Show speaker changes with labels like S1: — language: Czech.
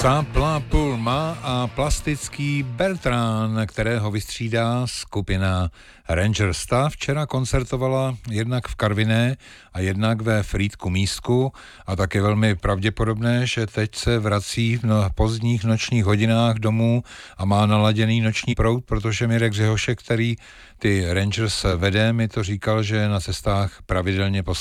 S1: Sapla Pulma a plastický Bertrand, kterého vystřídá skupina Rangers. Ta včera koncertovala jednak v Karviné a jednak ve Frýdku Místku a tak je velmi pravděpodobné, že teď se vrací v pozdních nočních hodinách domů a má naladěný noční proud, protože Mirek Řehošek, který ty Rangers vede, mi to říkal, že na cestách pravidelně